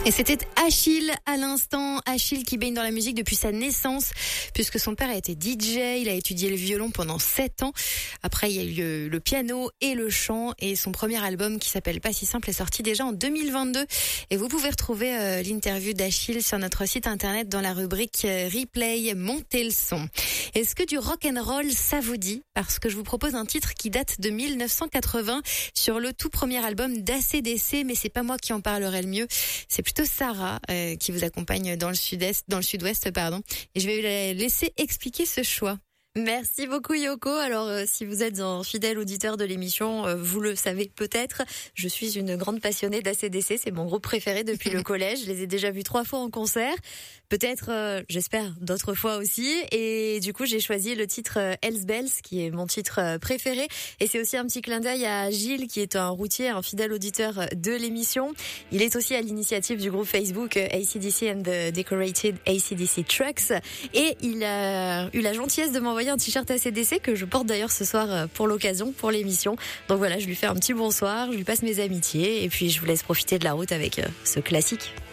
Et c'était Achille à l'instant. Achille qui baigne dans la musique depuis sa naissance, puisque son père a été DJ, il a étudié le violon pendant 7 ans. Après, il y a eu le piano et le chant, et son premier album qui s'appelle Pas si simple est sorti déjà en 2022. Et vous pouvez retrouver l'interview d'Achille sur notre site internet dans la rubrique Replay, montez le son. Est-ce que du rock'n'roll ça vous dit? Parce que je vous propose un titre qui date de 1980 sur le tout premier album d'ACDC, mais c'est pas moi qui en parlerai le mieux. C'est plutôt Sarah qui vous accompagne dans le sud-ouest, pardon. Et je vais la laisser expliquer ce choix. Merci beaucoup Yoko. Alors si vous êtes un fidèle auditeur de l'émission, vous le savez peut-être, je suis une grande passionnée d'ACDC, c'est mon groupe préféré depuis le collège, je les ai déjà vus 3 fois en concert, peut-être, j'espère, d'autres fois aussi, et du coup j'ai choisi le titre Hells Bells, qui est mon titre préféré, et c'est aussi un petit clin d'œil à Gilles, qui est un routier, un fidèle auditeur de l'émission. Il est aussi à l'initiative du groupe Facebook AC/DC and the Decorated AC/DC Trucks, et il a eu la gentillesse de m'envoyer un t-shirt ACDC que je porte d'ailleurs ce soir pour l'occasion, pour l'émission. Donc voilà, je lui fais un petit bonsoir, je lui passe mes amitiés et puis je vous laisse profiter de la route avec ce classique.